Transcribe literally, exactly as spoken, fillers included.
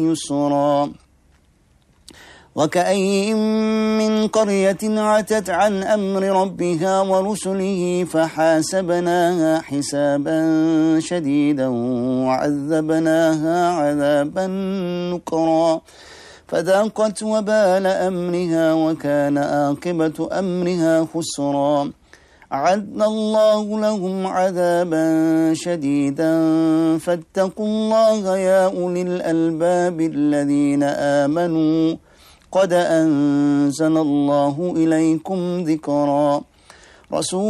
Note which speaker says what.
Speaker 1: يسرا وكأين من قرية عتت عن أمر ربها ورسله فحاسبناها حسابا شديدا وعذبناها عذابا نكرا فذاقت وبال أمرها وكان عاقبة أمرها خسرا أعد الله لهم عذابا شديدا فاتقوا الله يا أولي الألباب الذين آمنوا قد أنزل الله إليكم ذكرا رسول